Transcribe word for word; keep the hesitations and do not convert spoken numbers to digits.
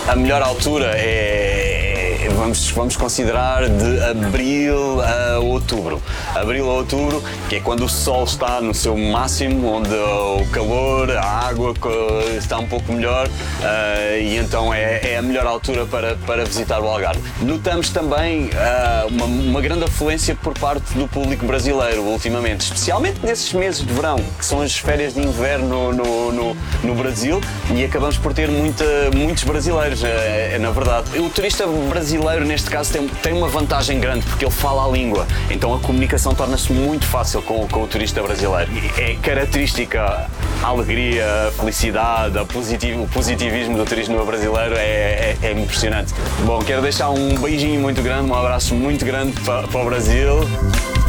A melhor altura é, vamos, vamos considerar de abril a outubro. Abril a outubro, que é quando o sol está no seu máximo, onde o calor, a água está um pouco melhor e então é, é a melhor altura para, para visitar o Algarve. Notamos também uma, uma grande afluência por parte do público brasileiro ultimamente, especialmente nesses meses de verão, que são as férias de inverno no, no, no Brasil, e acabamos por ter muita, muitos brasileiros, é, é, na verdade. O turista brasileiro, neste caso, tem, tem uma vantagem grande, porque ele fala a língua, então a comunicação torna-se muito fácil com, com o turista brasileiro. É característica a alegria, a felicidade, a positivo, o positivismo do turismo brasileiro é, é, é impressionante. Bom, quero deixar um beijinho muito grande, um abraço muito grande para, para o Brasil.